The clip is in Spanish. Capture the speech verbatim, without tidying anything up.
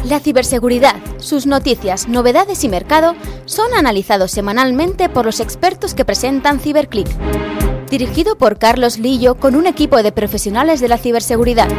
La ciberseguridad, sus noticias, novedades y mercado son analizados semanalmente por los expertos que presentan CiberClick. Dirigido por Carlos Lillo con un equipo de profesionales de la ciberseguridad.